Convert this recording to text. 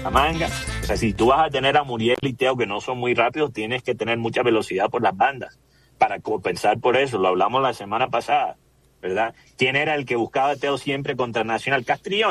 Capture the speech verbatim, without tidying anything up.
Bucaramanga. O sea, si tú vas a tener a Muriel y Teo, que no son muy rápidos, tienes que tener mucha velocidad por las bandas para compensar por eso. Lo hablamos la semana pasada, ¿verdad? ¿Quién era el que buscaba a Teo siempre contra Nacional? Castrillón.